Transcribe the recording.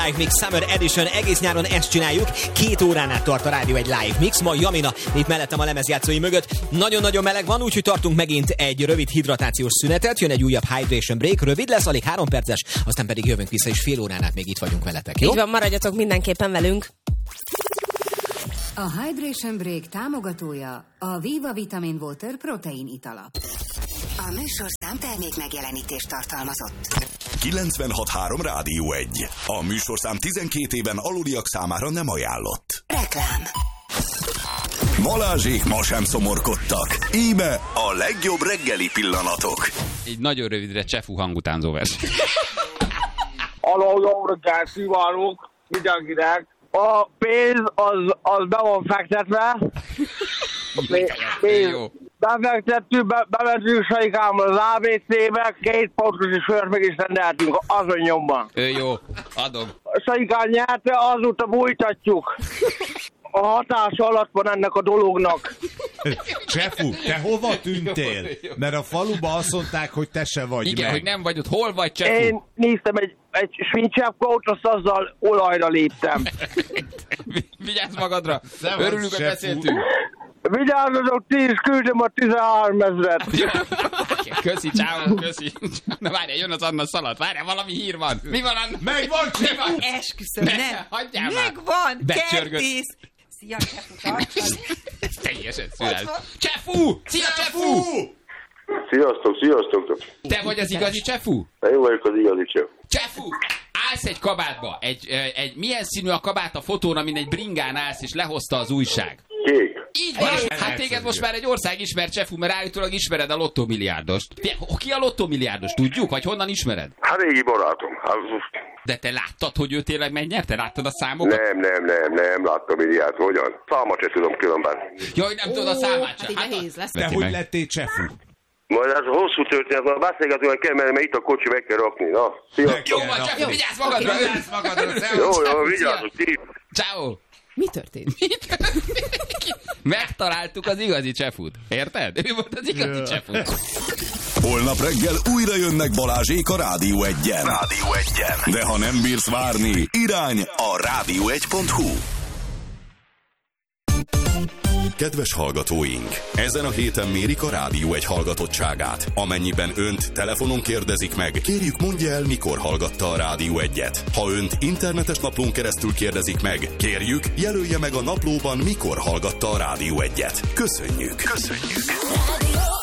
Live Mix Summer Edition, egész nyáron ezt csináljuk, 2 órán át tart a rádió egy live mix, ma Jamina itt mellettem a lemezjátszói mögött. Nagyon-nagyon meleg van, úgyhogy tartunk megint egy rövid hidratációs szünetet, jön egy újabb hydration break, rövid lesz, alig 3 perces, aztán pedig jövünk vissza, és fél órán át még itt vagyunk veletek, jó? Így van, maradjatok mindenképpen velünk. A Hydration Break támogatója a Viva Vitamin Water protein itala. A műsorszám termék megjelenítést tartalmazott. 96.3 Rádió 1. A műsorszám 12 éven aluliak számára nem ajánlott. Reklám. Balázsék ma sem szomorkodtak. Íme a legjobb reggeli pillanatok. Egy nagyon rövidre Csefu hangutánzó vers. Aló, jó reggelt kívánok mindenkinek. A pénz az be van fektetve. Jó. Befektettük, bementünk Saikámmal az ABC-be, 2 pontos sört meg is rendeltünk azon nyomban. Jó, adom. Saikám nyerte, azóta bújtatjuk. A hatása alatt van ennek a dolognak. Csefu, te hova tűntél? Mert a faluban azt mondták, hogy te se vagy. Igen, meg. hogy nem vagy ott. Hol vagy, Csefu? Én néztem egy svincsepkót, azt azzal olajra léptem. Vigyázz magadra. Szevasz, Örülünk, hogy Csefu. beszéltünk. Vigyázzatok, 10, küldöm a 13 000-et. Köszi, ciao, köszi. Na várjál, jön az Anna szalat. Várjál, valami hír van. Mi van, Anna? Megvan, Csefu! Esküszöm, nem. Hagyjál már. Megvan, Becsörgött. Kertész. Szia, Csefu, tartsan. Ez teljesen szület. Csefu! Szia, Csefu! Sziasztok! Te vagy az igazi Csefu? Én vagyok az igazi Csefu. Csefu! Állsz egy kabátba. Egy milyen színű a kabát a fotón, amin egy bringán állsz, és lehozta az újság? Kék. Így van, hát téged most már egy ország ismer, Csefu, mert állítólag ismered a lottómilliárdost. Ki a lottómilliárdos, tudjuk? Vagy honnan ismered? Hát régi barátom. De te láttad, hogy ő tényleg megnyerte? Láttad a számokat? Nem láttam ilyet. Hogyan? Számot se tudom különben. Jaj, nem tudod a számát sem. Hát így nehéz lesz. Te hogy lettél Csefu? Majd ez a hosszú történet, majd beszélgetően kell menni, mert itt a kocsi meg kell rakni. Na, sziasztok. Jó van, Csefu, vigyázz magadra! Vigyázz magadra, Jó, vigyázzatok, ti. Ciao. Mi történt? Megtaláltuk az igazi Csefut. Érted? Ő volt az igazi Csefut. Holnap reggel újra jönnek Balázsék a Rádió 1-en. De ha nem bírsz várni, irány a rádió1.hu. Kedves hallgatóink! Ezen a héten mérik a Rádió 1 hallgatottságát. Amennyiben önt telefonon kérdezik meg, kérjük mondja el, mikor hallgatta a Rádió 1-et. Ha önt internetes naplón keresztül kérdezik meg, kérjük jelölje meg a naplóban, mikor hallgatta a Rádió 1-et. Köszönjük! Rádió